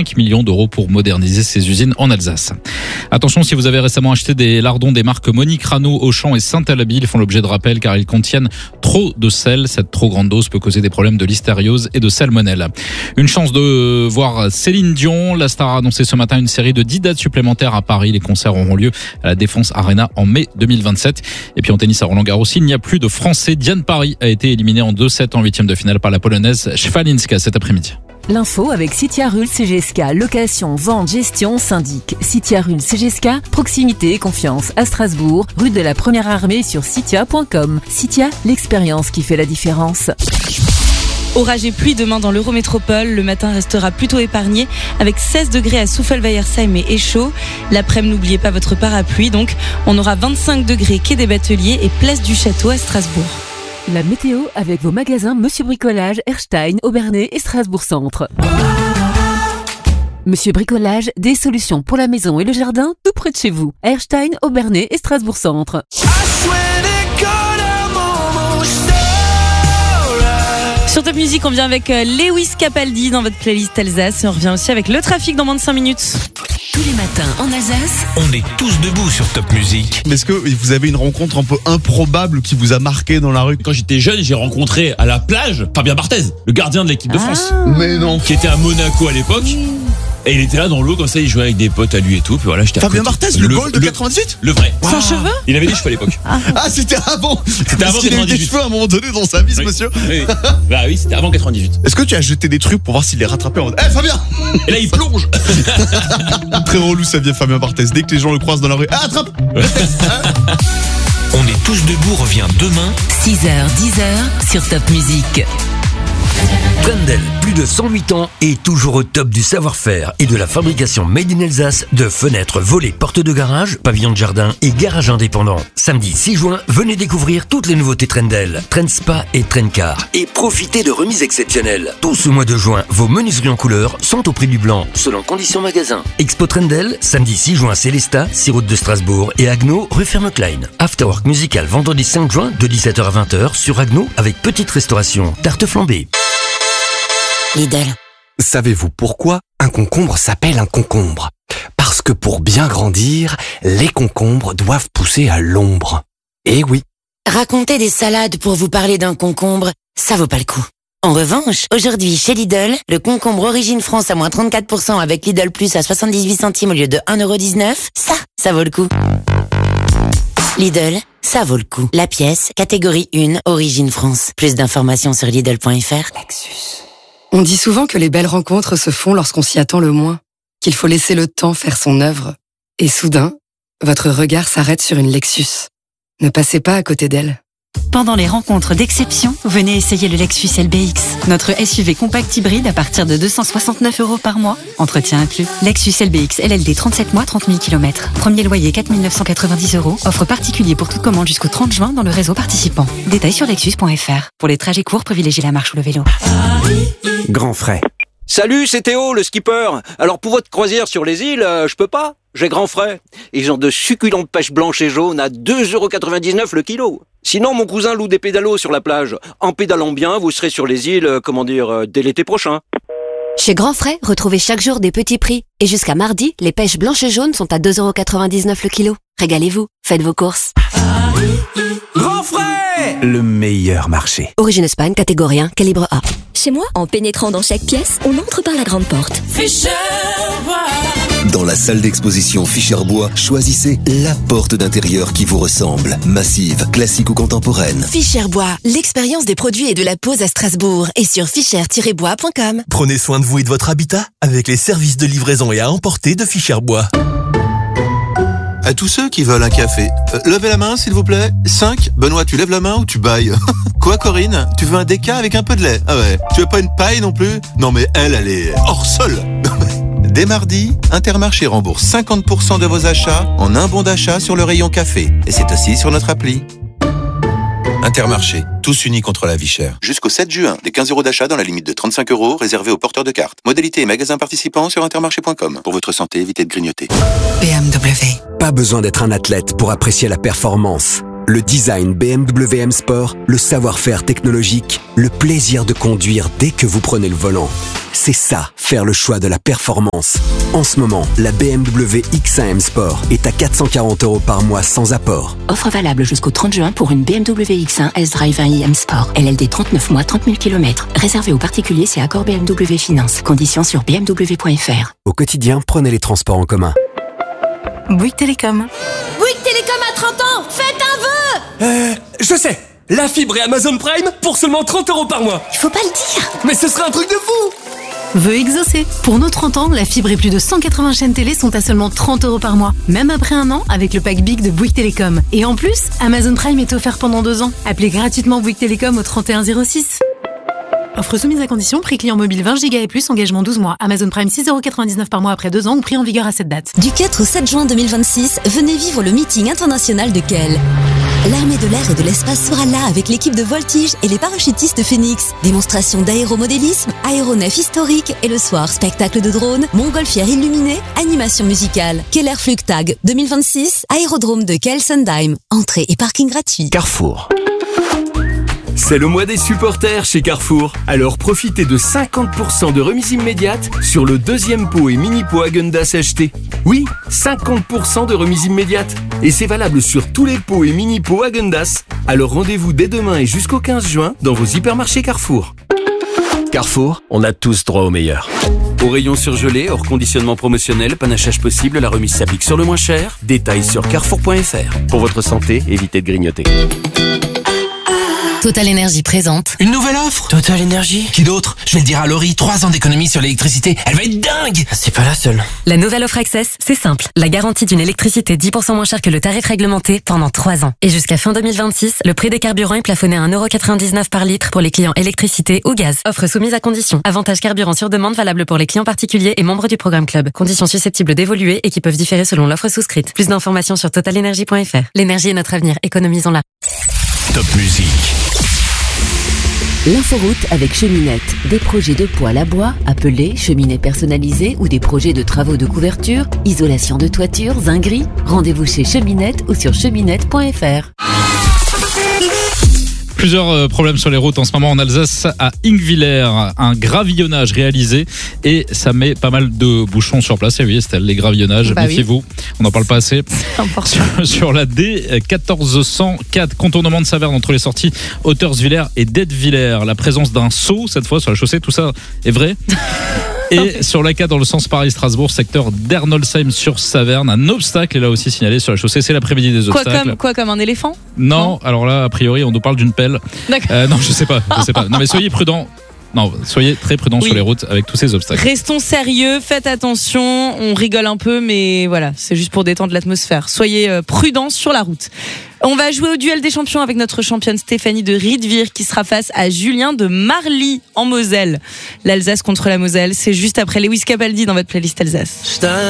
5 millions d'euros pour moderniser ces usines en Alsace. Attention, si vous avez récemment acheté des lardons des marques Monique Rano, Auchan et Saint-Alabie, ils font l'objet de rappels car ils contiennent trop de sel. Cette trop grande dose peut causer des problèmes de listériose et de salmonelle. Une chance de voir Céline Dion. La star a annoncé ce matin une série de 10 dates supplémentaires à Paris. Les concerts auront lieu à la Défense Arena en mai 2027. Et puis en tennis à Roland-Garros, il n'y a plus de Français. Diane Paris a été éliminée en 2-7 en huitième de finale par la Polonaise Szwalinska cet après-midi. L'info avec Citiarul CGSK, location, vente, gestion, syndic. Citiarul CGSK, proximité et confiance à Strasbourg, rue de la Première Armée sur citia.com. Citia, l'expérience qui fait la différence. Orage et pluie demain dans l'Eurométropole. Le matin restera plutôt épargné avec 16 degrés à Souffelweyersheim et Échaud. L'après-midi, n'oubliez pas votre parapluie. Donc, on aura 25 degrés quai des Bateliers et place du Château à Strasbourg. La météo avec vos magasins Monsieur Bricolage, Erstein, Aubernais et Strasbourg Centre. Monsieur Bricolage, des solutions pour la maison et le jardin tout près de chez vous. Erstein, Aubernais et Strasbourg Centre. Sur Top Music, on vient avec Lewis Capaldi dans votre playlist Alsace et on revient aussi avec le trafic dans moins de 5 minutes. Tous les matins en Alsace, on est tous debout sur Top Music. Mais est-ce que vous avez une rencontre un peu improbable qui vous a marqué dans la rue? Quand j'étais jeune, j'ai rencontré à la plage Fabien Barthez, le gardien de l'équipe de France. Mais non. Qui était à Monaco à l'époque. Et il était là dans l'eau, comme ça, il jouait avec des potes à lui et tout. Puis voilà, j'étais Fabien Barthez, le goal de 98? Le vrai. Sans cheveux? Il avait des cheveux à l'époque. Ah, c'était avant. C'était avant 98. Il avait des cheveux à un moment donné dans sa vie, ce monsieur. Oui. Bah oui, c'était avant 98. Est-ce que tu as jeté des trucs pour voir s'il les rattrapait en mode, Fabien! Et là, il plonge. Très relou, ça vient Fabien Barthez. Dès que les gens le croisent dans la rue, attrape! On est tous debout revient demain, 6h, 10h sur Top Music. Trendel, plus de 108 ans et toujours au top du savoir-faire et de la fabrication made in Alsace de fenêtres, volets, portes de garage, pavillons de jardin et garage indépendant. Samedi 6 juin, venez découvrir toutes les nouveautés Trendel, Trend Spa et Trendcar et profitez de remises exceptionnelles. Tout ce mois de juin, vos menuiseries en couleur sont au prix du blanc, selon conditions magasin. Expo Trendel, samedi 6 juin Célestat, 6 route de Strasbourg et Agno, rue Ferme-Klein. Afterwork musical vendredi 5 juin de 17h à 20h sur Agno avec petite restauration, tarte flambée. Lidl. Savez-vous pourquoi un concombre s'appelle un concombre? Parce que pour bien grandir, les concombres doivent pousser à l'ombre. Eh oui. Raconter des salades pour vous parler d'un concombre, ça vaut pas le coup. En revanche, aujourd'hui chez Lidl, le concombre Origine France à moins 34% avec Lidl Plus à 78 centimes au lieu de 1,19€, ça vaut le coup. Lidl, ça vaut le coup. La pièce, catégorie 1, Origine France. Plus d'informations sur Lidl.fr. Lexus. On dit souvent que les belles rencontres se font lorsqu'on s'y attend le moins, qu'il faut laisser le temps faire son œuvre. Et soudain, votre regard s'arrête sur une Lexus. Ne passez pas à côté d'elle. Pendant les rencontres d'exception, venez essayer le Lexus LBX. Notre SUV compact hybride à partir de 269€ par mois. Entretien inclus. Lexus LBX LLD 37 mois, 30 000 km. Premier loyer 4 990€. Offre particulier pour toute commande jusqu'au 30 juin dans le réseau participant. Détails sur lexus.fr. Pour les trajets courts, privilégiez la marche ou le vélo. Grand frais. Salut, c'est Théo, le skipper. Alors pour votre croisière sur les îles, je peux pas. J'ai grand frais. Ils ont de succulentes pêches blanches et jaunes à 2,99€ le kilo. Sinon, mon cousin loue des pédalos sur la plage. En pédalant bien, vous serez sur les îles, dès l'été prochain. Chez Grand Frais, retrouvez chaque jour des petits prix. Et jusqu'à mardi, les pêches blanches et jaunes sont à 2,99€ le kilo. Régalez-vous, faites vos courses. Grand Frais, le meilleur marché. Origine Espagne, catégorie 1, calibre A. Chez moi, en pénétrant dans chaque pièce, on entre par la grande porte. Dans la salle d'exposition Fischer-Bois, choisissez la porte d'intérieur qui vous ressemble. Massive, classique ou contemporaine. Fischer-Bois, l'expérience des produits et de la pose à Strasbourg et sur fischer-bois.com. Prenez soin de vous et de votre habitat avec les services de livraison et à emporter de Fischer-Bois. À tous ceux qui veulent un café, levez la main s'il vous plaît. 5, Benoît, tu lèves la main ou tu bailles? Quoi Corinne? Tu veux un déca avec un peu de lait? Ah ouais. Tu veux pas une paille non plus? Non mais elle est hors sol. Dès mardi, Intermarché rembourse 50% de vos achats en un bon d'achat sur le rayon café. Et c'est aussi sur notre appli. Intermarché, tous unis contre la vie chère. Jusqu'au 7 juin, des 15€ d'achat dans la limite de 35€ réservés aux porteurs de cartes. Modalités et magasins participants sur intermarché.com. Pour votre santé, évitez de grignoter. BMW. Pas besoin d'être un athlète pour apprécier la performance. Le design BMW M Sport, le savoir-faire technologique, le plaisir de conduire dès que vous prenez le volant. C'est ça, faire le choix de la performance. En ce moment, la BMW X1 M Sport est à 440 € par mois sans apport. Offre valable jusqu'au 30 juin pour une BMW X1 S-Drive 1i M Sport. LLD 39 mois, 30 000 km. Réservé aux particuliers, c'est accord BMW Finance. Conditions sur bmw.fr. Au quotidien, prenez les transports en commun. Bouygues Télécom. Bouygues Télécom à 30 ans, faites un vœu. Je sais. La fibre et Amazon Prime pour seulement 30 € par mois. Il faut pas le dire. Mais ce serait un truc de fou. Vœu exaucé. Pour nos 30 ans, la fibre et plus de 180 chaînes télé sont à seulement 30 € par mois. Même après un an, avec le pack Big de Bouygues Télécom. Et en plus, Amazon Prime est offert pendant 2 ans. Appelez gratuitement Bouygues Télécom au 3106. Offre soumise à condition, prix client mobile 20 Go et plus, engagement 12 mois. Amazon Prime 6,99 € par mois après 2 ans ou prix en vigueur à cette date. Du 4 au 7 juin 2026, venez vivre le meeting international de Kell. L'armée de l'air et de l'espace sera là avec l'équipe de Voltige et les parachutistes Phoenix. Démonstration d'aéromodélisme, aéronefs historiques et le soir, spectacle de drones, montgolfière illuminée, animation musicale. Keller Flugtag 2026, aérodrome de Kell-Sundheim. Entrée et parking gratuit. Carrefour. C'est le mois des supporters chez Carrefour. Alors profitez de 50% de remise immédiate sur le deuxième pot et mini pot Häagen-Dazs acheté. Oui, 50% de remise immédiate. Et c'est valable sur tous les pots et mini pots Häagen-Dazs. Alors rendez-vous dès demain et jusqu'au 15 juin dans vos hypermarchés Carrefour. Carrefour, on a tous droit au meilleur. Au rayon surgelé, hors conditionnement promotionnel, panachage possible, la remise s'applique sur le moins cher. Détails sur carrefour.fr. Pour votre santé, évitez de grignoter. Total Énergie présente. Une nouvelle offre Total Énergie. Qui d'autre? Je vais le dire à Laurie, 3 ans d'économie sur l'électricité. Elle va être dingue. C'est pas la seule. La nouvelle offre Access, c'est simple. La garantie d'une électricité 10% moins chère que le tarif réglementé pendant 3 ans. Et jusqu'à fin 2026, le prix des carburants est plafonné à 1,99 € par litre pour les clients électricité ou gaz. Offre soumise à condition. Avantage carburant sur demande valable pour les clients particuliers et membres du programme Club. Conditions susceptibles d'évoluer et qui peuvent différer selon l'offre souscrite. Plus d'informations sur totalenergie.fr. L'énergie est notre avenir, économisons-la. Top Music. L'inforoute avec Cheminette. Des projets de poêle à bois, appelés cheminées personnalisées ou des projets de travaux de couverture, isolation de toiture, zinguerie. Rendez-vous chez Cheminette ou sur cheminette.fr. Plusieurs problèmes sur les routes en ce moment en Alsace. À Ingwiller, un gravillonnage réalisé et ça met pas mal de bouchons sur place. Et oui, Estelle, les gravillonnages, méfiez-vous, on n'en parle pas assez. Sur la D1404, contournement de Saverne entre les sorties Hauterswiller et Detwiller. La présence d'un seau, cette fois sur la chaussée, tout ça est vrai. Et sur la 4 dans le sens Paris-Strasbourg, secteur d'Ernolsheim sur Saverne, un obstacle est là aussi signalé sur la chaussée. C'est l'après-midi des obstacles. Quoi, comme un éléphant? Non, alors là, a priori, on nous parle d'une pelle. D'accord. Non, je sais pas. Non, mais soyez prudents. Non, soyez très prudents sur les routes avec tous ces obstacles. Restons sérieux, faites attention. On rigole un peu, mais voilà, c'est juste pour détendre l'atmosphère. Soyez prudents sur la route. On va jouer au duel des champions avec notre championne Stéphanie de Riedvir qui sera face à Julien de Marly en Moselle. L'Alsace contre la Moselle, c'est juste après Lewis Capaldi dans votre playlist Alsace.